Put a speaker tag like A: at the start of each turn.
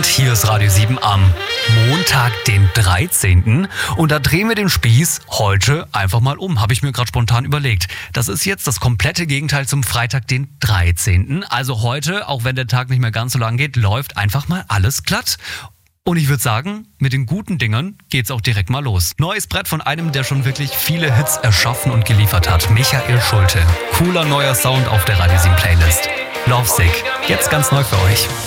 A: Abend, hier ist Radio 7 am Montag, den 13. Und da drehen wir den Spieß heute einfach mal um, habe ich mir gerade spontan überlegt. Das ist jetzt das komplette Gegenteil zum Freitag, den 13. Also heute, auch wenn der Tag nicht mehr ganz so lang geht, läuft einfach mal alles glatt. Und ich würde sagen, mit den guten Dingern geht's auch direkt mal los. Neues Brett von einem, der schon wirklich viele Hits erschaffen und geliefert hat. Michael Schulte. Cooler neuer Sound auf der Radio 7 Playlist. Lovesick. Jetzt ganz neu für euch.